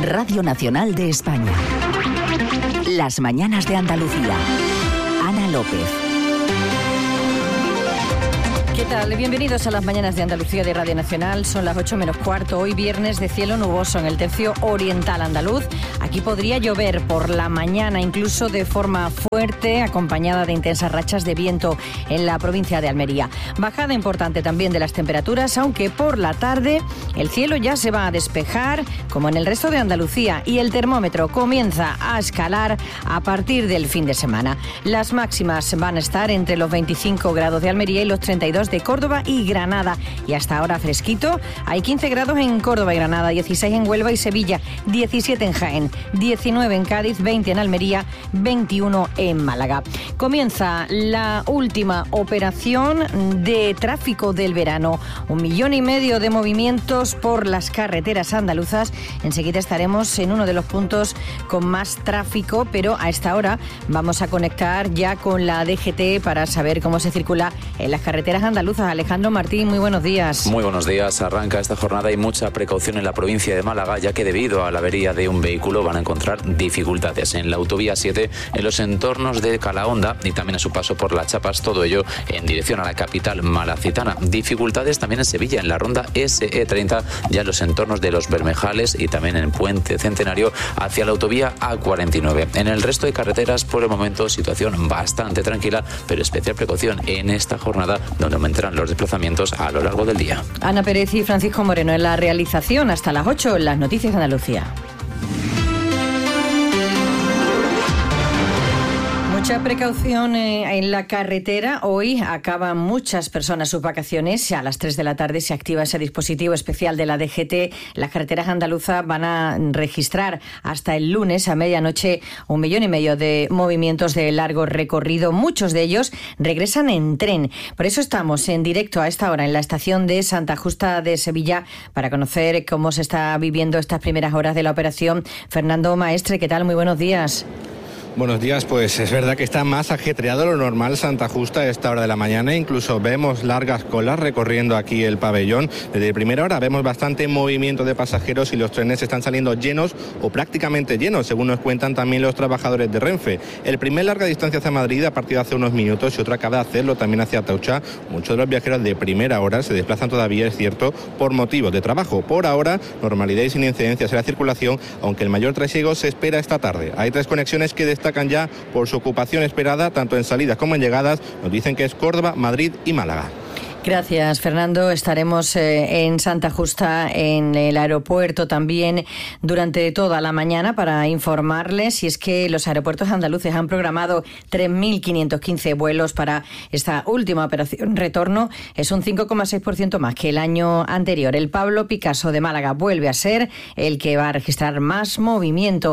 Radio Nacional de España. Las mañanas de Andalucía. Ana López. ¿Qué tal? Bienvenidos a las mañanas de Andalucía de Radio Nacional. Son las 8 menos cuarto. Hoy viernes de cielo nuboso en el tercio oriental andaluz. Aquí podría llover por la mañana, incluso de forma fuerte, acompañada de intensas rachas de viento en la provincia de Almería. Bajada importante también de las temperaturas, aunque por la tarde el cielo ya se va a despejar, como en el resto de Andalucía, y el termómetro comienza a escalar a partir del fin de semana. Las máximas van a estar entre los 25 grados de Almería y los 32 de Córdoba y Granada, y hasta ahora fresquito. Hay 15 grados en Córdoba y Granada, 16 en Huelva y Sevilla, 17 en Jaén, 19 en Cádiz, 20 en Almería, 21 en Málaga. Comienza la última operación de tráfico del verano. 1,5 millones de movimientos por las carreteras andaluzas. Enseguida estaremos en uno de los puntos con más tráfico, pero a esta hora vamos a conectar ya con la DGT para saber cómo se circula en las carreteras andaluzas. Alejandro Martín, muy buenos días. Muy buenos días. Arranca esta jornada y mucha precaución en la provincia de Málaga, ya que debido a la avería de un vehículo van a encontrar dificultades en la autovía 7, en los entornos de Calahonda y también a su paso por Las Chapas, todo ello en dirección a la capital malacitana. Dificultades también en Sevilla, en la ronda SE30, ya en los entornos de Los Bermejales y también en Puente Centenario hacia la autovía A49. En el resto de carreteras, por el momento, situación bastante tranquila, pero especial precaución en esta jornada, donde aumentarán los desplazamientos a lo largo del día. Ana Pérez y Francisco Moreno en la realización. Hasta las 8 en las noticias de Andalucía. Mucha precaución en la carretera. Hoy acaban muchas personas sus vacaciones. A las 3 de la tarde se activa ese dispositivo especial de la DGT. Las carreteras andaluzas van a registrar hasta el lunes a medianoche 1,5 millones de movimientos de largo recorrido. Muchos de ellos regresan en tren. Por eso estamos en directo a esta hora en la estación de Santa Justa de Sevilla para conocer cómo se está viviendo estas primeras horas de la operación. Fernando Maestre, ¿qué tal? Muy buenos días. Buenos días, pues es verdad que está más ajetreado de lo normal Santa Justa a esta hora de la mañana, incluso vemos largas colas recorriendo aquí el pabellón. Desde primera hora vemos bastante movimiento de pasajeros y los trenes están saliendo llenos o prácticamente llenos, según nos cuentan también los trabajadores de Renfe. El primer larga distancia hacia Madrid ha partido hace unos minutos y otro acaba de hacerlo también hacia Atocha. Muchos de los viajeros de primera hora se desplazan todavía, es cierto, por motivos de trabajo. Por ahora, normalidad y sin incidencias en la circulación, aunque el mayor trasiego se espera esta tarde. Hay 3 conexiones que destacan ya por su ocupación esperada, tanto en salidas como en llegadas. Nos dicen que es Córdoba, Madrid y Málaga. Gracias, Fernando. Estaremos en Santa Justa, en el aeropuerto también durante toda la mañana para informarles. Y es que los aeropuertos andaluces han programado 3.515 vuelos para esta última operación retorno. Es un 5,6% más que el año anterior. El Pablo Picasso de Málaga vuelve a ser el que va a registrar más movimiento,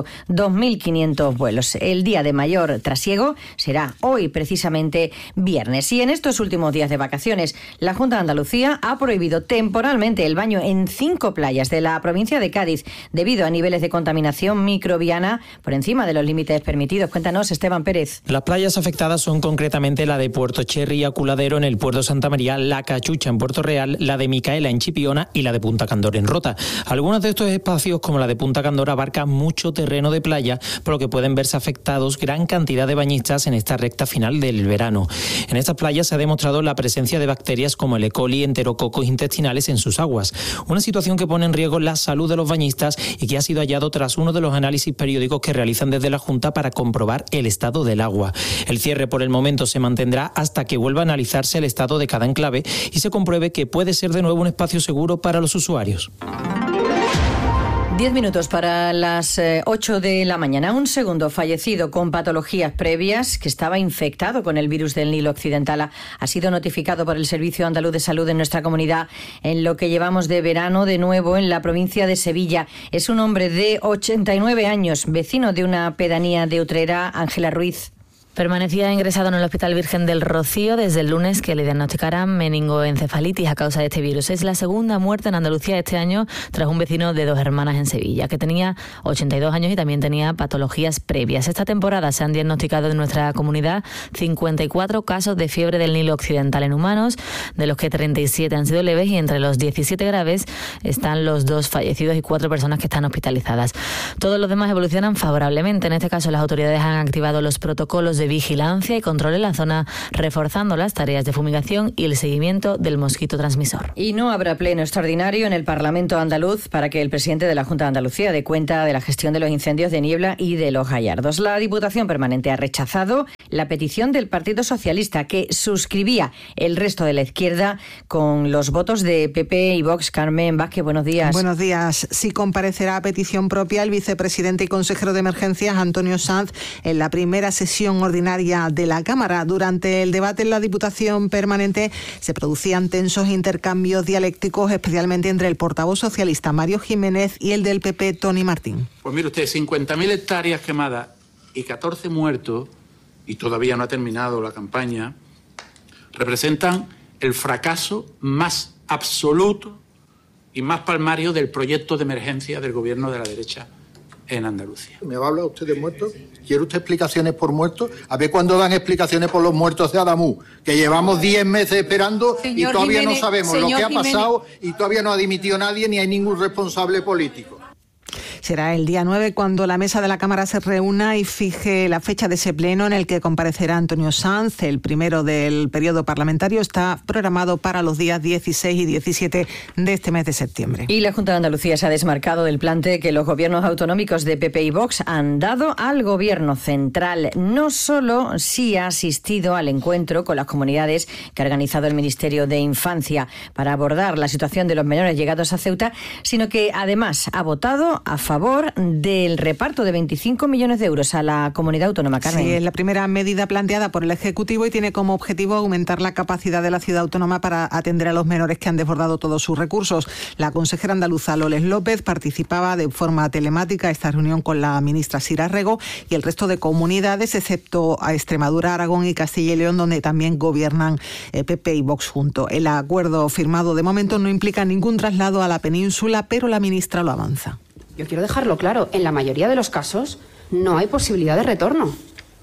2.500 vuelos. El día de mayor trasiego será hoy, precisamente viernes. Y en estos últimos días de vacaciones, la Junta de Andalucía ha prohibido temporalmente el baño en 5 playas de la provincia de Cádiz debido a niveles de contaminación microbiana por encima de los límites permitidos. Cuéntanos, Esteban Pérez. Las playas afectadas son concretamente la de Puerto Cherry y Aculadero en el puerto de Santa María, La Cachucha en Puerto Real, la de Micaela en Chipiona y la de Punta Candora en Rota. Algunos de estos espacios, como la de Punta Candora, abarcan mucho terreno de playa, por lo que pueden verse afectados gran cantidad de bañistas en esta recta final del verano. En estas playas se ha demostrado la presencia de bacterias como el E. coli, enterococos intestinales en sus aguas. Una situación que pone en riesgo la salud de los bañistas y que ha sido hallado tras uno de los análisis periódicos que realizan desde la Junta para comprobar el estado del agua. El cierre por el momento se mantendrá hasta que vuelva a analizarse el estado de cada enclave y se compruebe que puede ser de nuevo un espacio seguro para los usuarios. 10 minutos para las 8 de la mañana. Un segundo fallecido con patologías previas que estaba infectado con el virus del Nilo Occidental ha sido notificado por el Servicio Andaluz de Salud en nuestra comunidad en lo que llevamos de verano, de nuevo en la provincia de Sevilla. Es un hombre de 89 años, vecino de una pedanía de Utrera. Ángela Ruiz. Permanecía ingresado en el Hospital Virgen del Rocío desde el lunes que le diagnosticaran meningoencefalitis a causa de este virus. Es la segunda muerte en Andalucía este año tras un vecino de 2 hermanas en Sevilla, que tenía 82 años y también tenía patologías previas. Esta temporada se han diagnosticado en nuestra comunidad 54 casos de fiebre del Nilo Occidental en humanos, de los que 37 han sido leves, y entre los 17 graves están los 2 fallecidos y 4 personas que están hospitalizadas. Todos los demás evolucionan favorablemente. En este caso, las autoridades han activado los protocolos de vigilancia y control en la zona, reforzando las tareas de fumigación y el seguimiento del mosquito transmisor. Y no habrá pleno extraordinario en el Parlamento andaluz para que el presidente de la Junta de Andalucía dé cuenta de la gestión de los incendios de Niebla y de Los Gallardos. La Diputación Permanente ha rechazado la petición del Partido Socialista, que suscribía el resto de la izquierda con los votos de PP y Vox. Carmen Vázquez, buenos días. Buenos días. Sí comparecerá a petición propia el vicepresidente y consejero de Emergencias, Antonio Sanz, en la primera sesión ordinaria de la Cámara. Durante el debate en la Diputación Permanente se producían tensos intercambios dialécticos, especialmente entre el portavoz socialista Mario Jiménez y el del PP Tony Martín. Pues mire usted, 50.000 hectáreas quemadas y 14 muertos, y todavía no ha terminado la campaña, representan el fracaso más absoluto y más palmario del proyecto de emergencia del gobierno de la derecha en Andalucía. ¿Me va a hablar usted de muertos? ¿Quiere usted explicaciones por muertos? A ver cuándo dan explicaciones por los muertos de Adamú, que llevamos 10 meses esperando y todavía no sabemos lo que ha pasado y todavía no ha dimitido nadie ni hay ningún responsable político. Será el día 9 cuando la mesa de la Cámara se reúna y fije la fecha de ese pleno en el que comparecerá Antonio Sanz. El primero del periodo parlamentario está programado para los días 16 y 17 de este mes de septiembre. Y la Junta de Andalucía se ha desmarcado del plante que los gobiernos autonómicos de PP y Vox han dado al Gobierno central. No solo sí ha asistido al encuentro con las comunidades que ha organizado el Ministerio de Infancia para abordar la situación de los menores llegados a Ceuta, sino que además ha votado a favor del reparto de 25 millones de euros a la comunidad autónoma. Carmen. Sí, es la primera medida planteada por el Ejecutivo y tiene como objetivo aumentar la capacidad de la ciudad autónoma para atender a los menores que han desbordado todos sus recursos. La consejera andaluza Loles López participaba de forma telemática en esta reunión con la ministra Sira Rego y el resto de comunidades, excepto a Extremadura, Aragón y Castilla y León, donde también gobiernan PP y Vox juntos. El acuerdo firmado de momento no implica ningún traslado a la península, pero la ministra lo avanza. Yo quiero dejarlo claro, en la mayoría de los casos no hay posibilidad de retorno.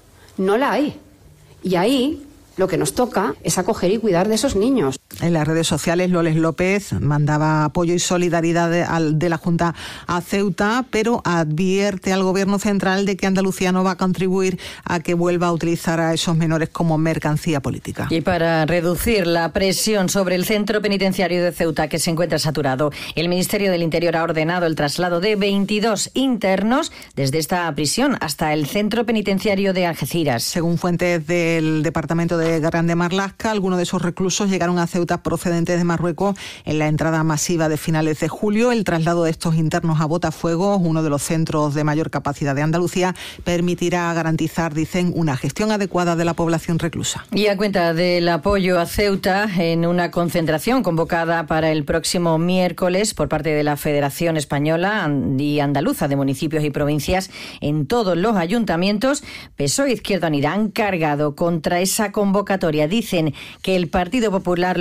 No la hay. Y ahí lo que nos toca es acoger y cuidar de esos niños. En las redes sociales, Loles López mandaba apoyo y solidaridad de la Junta a Ceuta, pero advierte al Gobierno central de que Andalucía no va a contribuir a que vuelva a utilizar a esos menores como mercancía política. Y para reducir la presión sobre el centro penitenciario de Ceuta, que se encuentra saturado, el Ministerio del Interior ha ordenado el traslado de 22 internos desde esta prisión hasta el centro penitenciario de Algeciras. Según fuentes del Departamento de Grande Marlaska, algunos de esos reclusos llegaron a Ceuta procedentes de Marruecos en la entrada masiva de finales de julio. El traslado de estos internos a Botafuegos, uno de los centros de mayor capacidad de Andalucía, permitirá garantizar, dicen, una gestión adecuada de la población reclusa. Y a cuenta del apoyo a Ceuta en una concentración convocada para el próximo miércoles por parte de la Federación Española y Andaluza de Municipios y Provincias en todos los ayuntamientos, PSOE e Izquierda Unida han cargado contra esa convocatoria. Dicen que el Partido Popular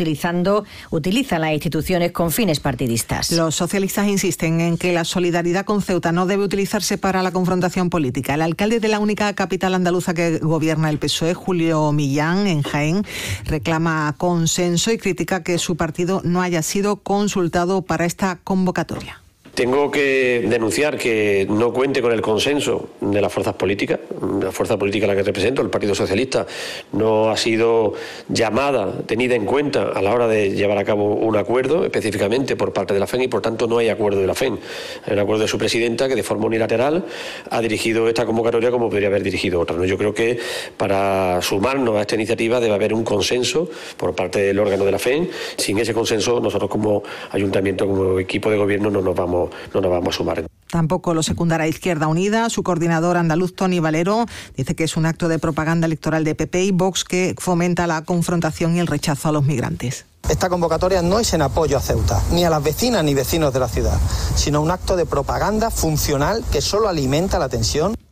utiliza las instituciones con fines partidistas. Los socialistas insisten en que la solidaridad con Ceuta no debe utilizarse para la confrontación política. El alcalde de la única capital andaluza que gobierna el PSOE, Julio Millán, en Jaén, reclama consenso y critica que su partido no haya sido consultado para esta convocatoria. Tengo que denunciar que no cuente con el consenso de las fuerzas políticas. La fuerza política a la que represento, el Partido Socialista, no ha sido llamada, tenida en cuenta a la hora de llevar a cabo un acuerdo específicamente por parte de la FEN y por tanto no hay acuerdo de la FEN. Hay un acuerdo de su presidenta que de forma unilateral ha dirigido esta convocatoria como podría haber dirigido otra. Yo creo que para sumarnos a esta iniciativa debe haber un consenso por parte del órgano de la FEN. Sin ese consenso nosotros como ayuntamiento, como equipo de gobierno no nos vamos a sumar. Tampoco lo secundará Izquierda Unida. Su coordinador andaluz, Tony Valero, dice que es un acto de propaganda electoral de PP y Vox que fomenta la confrontación y el rechazo a los migrantes. Esta convocatoria no es en apoyo a Ceuta, ni a las vecinas ni vecinos de la ciudad, sino un acto de propaganda funcional que solo alimenta la tensión.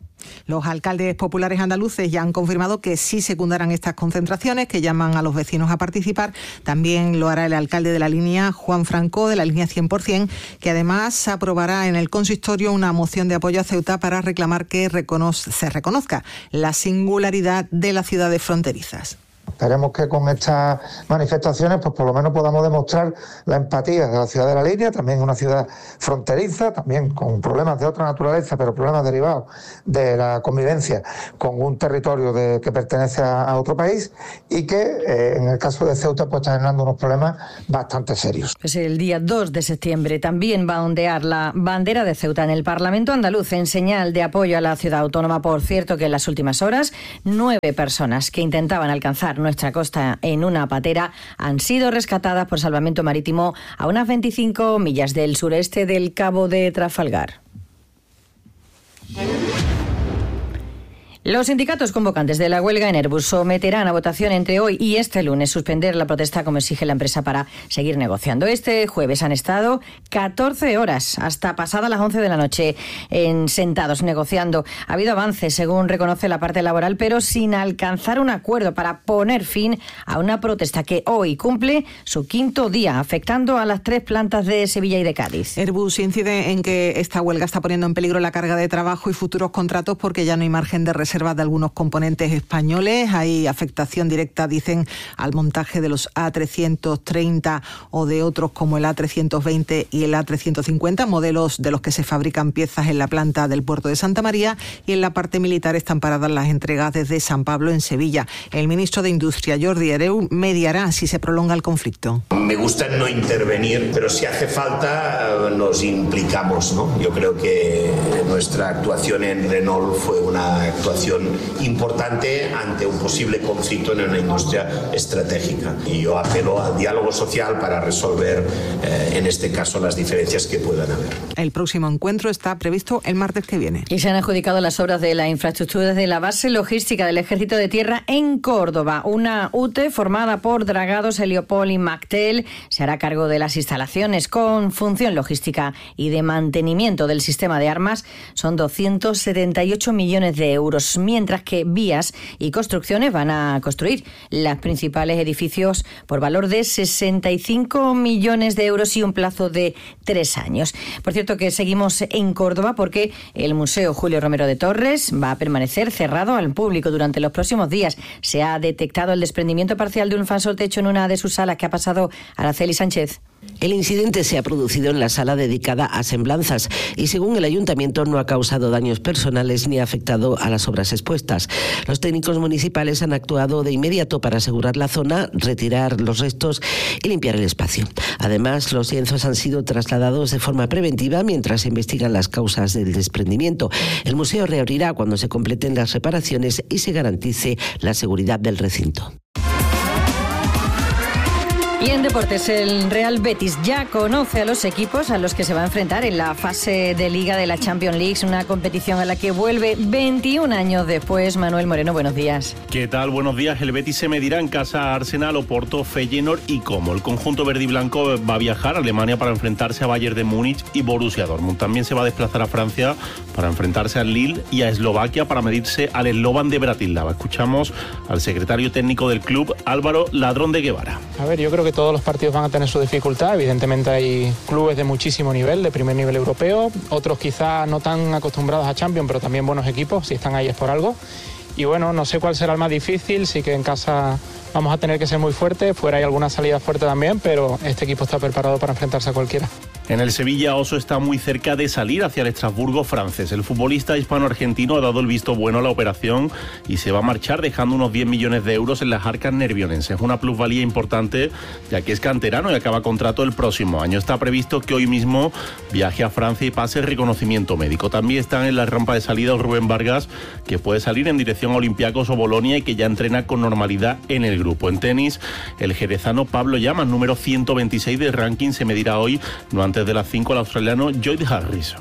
Los alcaldes populares andaluces ya han confirmado que sí secundarán estas concentraciones, que llaman a los vecinos a participar. También lo hará el alcalde de la línea, Juan Franco, de la línea 100%, que además aprobará en el consistorio una moción de apoyo a Ceuta para reclamar que se reconozca la singularidad de las ciudades fronterizas. Esperemos que con estas manifestaciones pues por lo menos podamos demostrar la empatía de la ciudad de la línea, también una ciudad fronteriza, también con problemas de otra naturaleza, pero problemas derivados de la convivencia con un territorio que pertenece a otro país y que en el caso de Ceuta pues está generando unos problemas bastante serios. Pues el día 2 de septiembre también va a ondear la bandera de Ceuta en el Parlamento andaluz en señal de apoyo a la ciudad autónoma. Por cierto, que en las últimas horas 9 personas que intentaban alcanzar nuestra costa en una patera han sido rescatadas por salvamento marítimo a unas 25 millas del sureste del Cabo de Trafalgar. Los sindicatos convocantes de la huelga en Airbus someterán a votación entre hoy y este lunes suspender la protesta como exige la empresa para seguir negociando. Este jueves han estado 14 horas hasta pasadas las 11 de la noche sentados negociando. Ha habido avances, según reconoce la parte laboral, pero sin alcanzar un acuerdo para poner fin a una protesta que hoy cumple su 5º día, afectando a las 3 plantas de Sevilla y de Cádiz. Airbus incide en que esta huelga está poniendo en peligro la carga de trabajo y futuros contratos porque ya no hay margen de reserva de algunos componentes españoles. Hay afectación directa, dicen, al montaje de los A330 o de otros como el A320 y el A350, modelos de los que se fabrican piezas en la planta del puerto de Santa María, y en la parte militar están paradas las entregas desde San Pablo en Sevilla. El ministro de Industria, Jordi Hereu, mediará si se prolonga el conflicto. Me gusta no intervenir, pero si hace falta nos implicamos, ¿no? Yo creo que nuestra actuación en Renault fue una actuación importante ante un posible conflicto en una industria estratégica. Y yo apelo al diálogo social para resolver, en este caso, las diferencias que puedan haber. El próximo encuentro está previsto el martes que viene. Y se han adjudicado las obras de la infraestructura de la base logística del Ejército de Tierra en Córdoba. Una UTE formada por Dragados, Heliopol y Mactel se hará cargo de las instalaciones con función logística y de mantenimiento del sistema de armas. Son 278 millones de euros. Mientras que Vías y Construcciones van a construir los principales edificios por valor de 65 millones de euros y un plazo de 3 años. Por cierto, que seguimos en Córdoba porque el Museo Julio Romero de Torres va a permanecer cerrado al público durante los próximos días. Se ha detectado el desprendimiento parcial de un falso techo en una de sus salas. ¿Qué ha pasado, Araceli Sánchez? El incidente se ha producido en la sala dedicada a semblanzas y, según el ayuntamiento, no ha causado daños personales ni ha afectado a las obras expuestas. Los técnicos municipales han actuado de inmediato para asegurar la zona, retirar los restos y limpiar el espacio. Además, los lienzos han sido trasladados de forma preventiva mientras se investigan las causas del desprendimiento. El museo reabrirá cuando se completen las reparaciones y se garantice la seguridad del recinto. Y en deportes, el Real Betis ya conoce a los equipos a los que se va a enfrentar en la fase de Liga de la Champions League, una competición a la que vuelve 21 años después. Manuel Moreno, buenos días. ¿Qué tal? Buenos días. El Betis se medirá en casa a Arsenal, Oporto, Feyenoord y Como. El conjunto verde y blanco va a viajar a Alemania para enfrentarse a Bayern de Múnich y Borussia Dortmund. También se va a desplazar a Francia para enfrentarse al Lille y a Eslovaquia para medirse al Slovan de Bratislava. Escuchamos al secretario técnico del club, Álvaro Ladrón de Guevara. A ver, yo creo que todos los partidos van a tener su dificultad. Evidentemente hay clubes de muchísimo nivel, de primer nivel europeo, otros quizás no tan acostumbrados a Champions, pero también buenos equipos. Si están ahí es por algo. Y bueno, no sé cuál será el más difícil. Sí que en casa vamos a tener que ser muy fuertes, fuera hay alguna salida fuerte también, pero este equipo está preparado para enfrentarse a cualquiera. En el Sevilla, Oso está muy cerca de salir hacia el Estrasburgo francés. El futbolista hispano-argentino ha dado el visto bueno a la operación y se va a marchar dejando unos 10 millones de euros en las arcas nervionenses. Una plusvalía importante, ya que es canterano y acaba contrato el próximo año. Está previsto que hoy mismo viaje a Francia y pase el reconocimiento médico. También están en la rampa de salida Rubén Vargas, que puede salir en dirección a Olympiacos o Bolonia y que ya entrena con normalidad en el grupo. En tenis, el jerezano Pablo Llamas, número 126 del ranking, se medirá hoy, no antes de las 5, al australiano Lloyd Harris.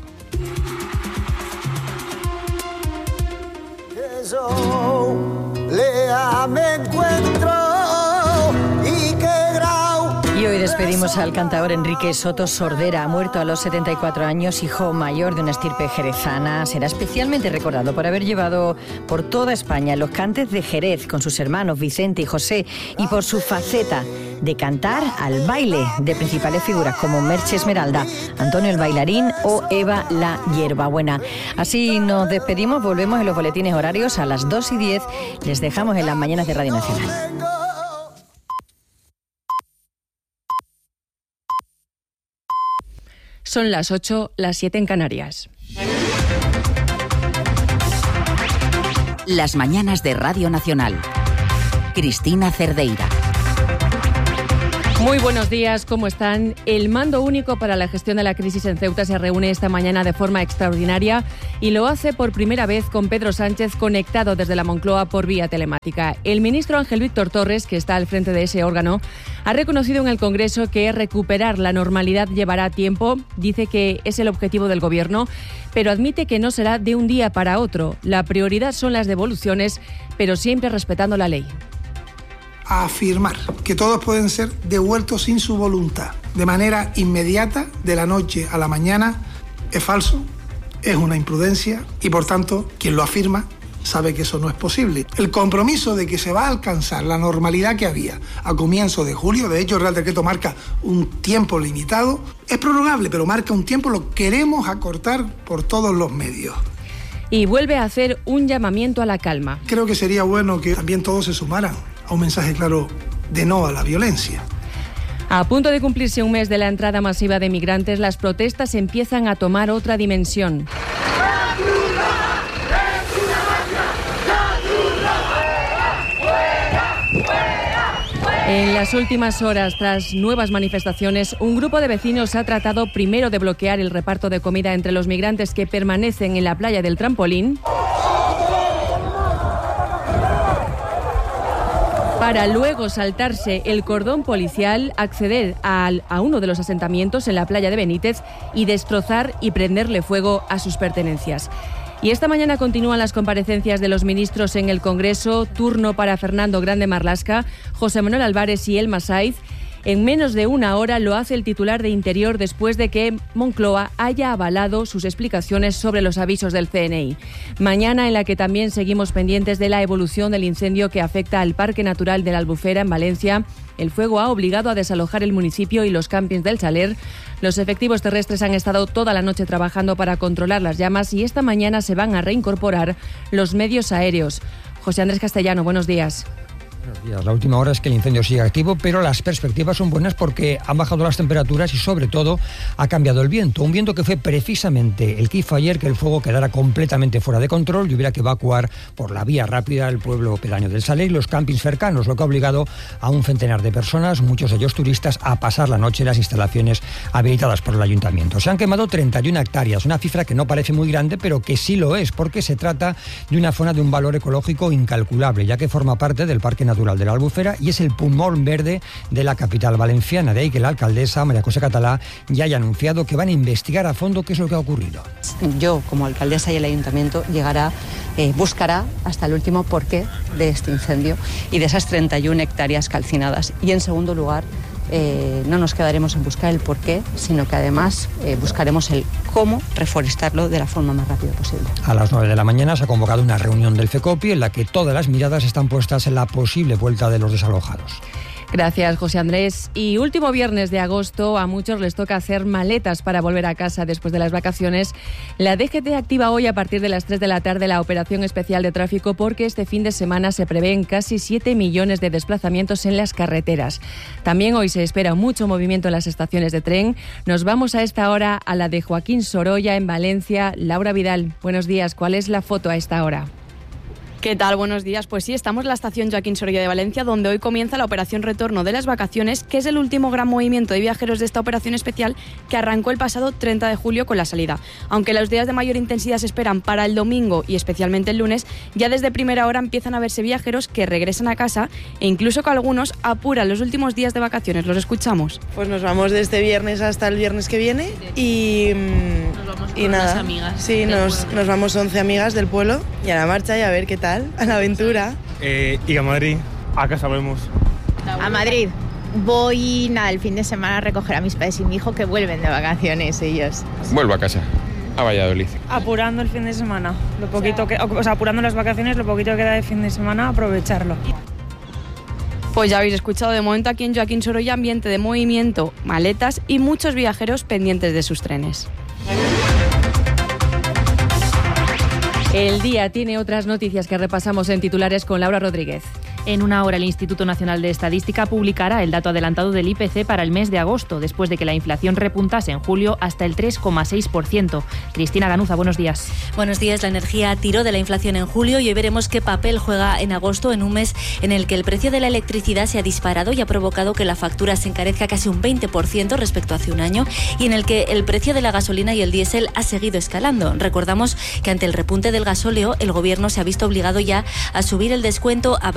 Y hoy despedimos al cantador Enrique Soto Sordera, muerto a los 74 años, hijo mayor de una estirpe jerezana. Será especialmente recordado por haber llevado por toda España los cantes de Jerez con sus hermanos Vicente y José, y por su faceta de cantar al baile de principales figuras como Merche Esmeralda, Antonio el Bailarín o Eva la Hierbabuena. Así nos despedimos, volvemos en los boletines horarios a las 2:10. Les dejamos en las mañanas de Radio Nacional. Son las 8, las 7 en Canarias. Las mañanas de Radio Nacional. Cristina Cerdeira. Muy buenos días, ¿cómo están? El Mando Único para la Gestión de la Crisis en Ceuta se reúne esta mañana de forma extraordinaria y lo hace por primera vez con Pedro Sánchez conectado desde la Moncloa por vía telemática. El ministro Ángel Víctor Torres, que está al frente de ese órgano, ha reconocido en el Congreso que recuperar la normalidad llevará tiempo. Dice que es el objetivo del Gobierno, pero admite que no será de un día para otro. La prioridad son las devoluciones, pero siempre respetando la ley. A afirmar que todos pueden ser devueltos sin su voluntad, de manera inmediata, de la noche a la mañana, es falso, es una imprudencia y, por tanto, quien lo afirma sabe que eso no es posible. El compromiso de que se va a alcanzar la normalidad que había a comienzo de julio, de hecho el Real Decreto marca un tiempo limitado, es prorrogable, pero marca un tiempo, lo queremos acortar por todos los medios. Y vuelve a hacer un llamamiento a la calma. Creo que sería bueno que también todos se sumaran a un mensaje claro de no a la violencia. A punto de cumplirse un mes de la entrada masiva de migrantes, las protestas empiezan a tomar otra dimensión. En las últimas horas, tras nuevas manifestaciones, un grupo de vecinos ha tratado primero de bloquear el reparto de comida entre los migrantes que permanecen en la playa del Trampolín, para luego saltarse el cordón policial, acceder a uno de los asentamientos en la playa de Benítez y destrozar y prenderle fuego a sus pertenencias. Y esta mañana continúan las comparecencias de los ministros en el Congreso, turno para Fernando Grande Marlaska, José Manuel Álvarez y Elma Saiz. En menos de una hora lo hace el titular de Interior después de que Moncloa haya avalado sus explicaciones sobre los avisos del CNI. Mañana en la que también seguimos pendientes de la evolución del incendio que afecta al Parque Natural de la Albufera en Valencia. El fuego ha obligado a desalojar el municipio y los campings del Saler. Los efectivos terrestres han estado toda la noche trabajando para controlar las llamas y esta mañana se van a reincorporar los medios aéreos. José Andrés Castellano, buenos días. Buenos días. La última hora es que el incendio sigue activo, pero las perspectivas son buenas porque han bajado las temperaturas y sobre todo ha cambiado el viento. Un viento que fue precisamente el que hizo ayer que el fuego quedara completamente fuera de control y hubiera que evacuar por la vía rápida el pueblo pedáneo del Saler y los campings cercanos, lo que ha obligado a un centenar de personas, muchos de ellos turistas, a pasar la noche en las instalaciones habilitadas por el ayuntamiento. Se han quemado 31 hectáreas, una cifra que no parece muy grande, pero que sí lo es, porque se trata de una zona de un valor ecológico incalculable, ya que forma parte del Parque Natural de la Albufera y es el pulmón verde de la capital valenciana. De ahí que la alcaldesa, María José Catalá, ya haya anunciado que van a investigar a fondo qué es lo que ha ocurrido. Yo, como alcaldesa y el ayuntamiento, buscará hasta el último porqué de este incendio y de esas 31 hectáreas calcinadas. Y en segundo lugar, no nos quedaremos en buscar el porqué, sino que además buscaremos el cómo reforestarlo de la forma más rápida posible. A las 9 de la mañana se ha convocado una reunión del FECOPI en la que todas las miradas están puestas en la posible vuelta de los desalojados. Gracias, José Andrés. Y último viernes de agosto, a muchos les toca hacer maletas para volver a casa después de las vacaciones. La DGT activa hoy a partir de las 3 de la tarde la operación especial de tráfico porque este fin de semana se prevén casi 7 millones de desplazamientos en las carreteras. También hoy se espera mucho movimiento en las estaciones de tren. Nos vamos a esta hora a la de Joaquín Sorolla en Valencia. Laura Vidal, buenos días. ¿Cuál es la foto a esta hora? ¿Qué tal? Buenos días. Pues sí, estamos en la estación Joaquín Sorolla de Valencia, donde hoy comienza la operación Retorno de las Vacaciones, que es el último gran movimiento de viajeros de esta operación especial que arrancó el pasado 30 de julio con la salida. Aunque los días de mayor intensidad se esperan para el domingo y especialmente el lunes, ya desde primera hora empiezan a verse viajeros que regresan a casa e incluso que algunos apuran los últimos días de vacaciones. ¿Los escuchamos? Pues nos vamos de este viernes hasta el viernes que viene y nada. Unas amigas. Sí, nos vamos 11 amigas del pueblo y a la marcha y a ver qué tal. A la aventura. Y a Madrid, acá sabemos. A Madrid. Voy, el fin de semana a recoger a mis padres y mi hijo que vuelven de vacaciones ellos. Vuelvo a casa, a Valladolid. Apurando el fin de semana, lo poquito apurando las vacaciones, lo poquito que queda de fin de semana, aprovecharlo. Pues ya habéis escuchado, de momento aquí en Joaquín Sorolla, ambiente de movimiento, maletas y muchos viajeros pendientes de sus trenes. El día tiene otras noticias que repasamos en titulares con Laura Rodríguez. En una hora el Instituto Nacional de Estadística publicará el dato adelantado del IPC para el mes de agosto, después de que la inflación repuntase en julio hasta el 3,6%. Cristina Ganuza, buenos días. Buenos días. La energía tiró de la inflación en julio y hoy veremos qué papel juega en agosto, en un mes en el que el precio de la electricidad se ha disparado y ha provocado que la factura se encarezca casi un 20% respecto a hace un año, y en el que el precio de la gasolina y el diésel ha seguido escalando. Recordamos que ante el repunte del gasóleo, el Gobierno se ha visto obligado ya a subir el descuento a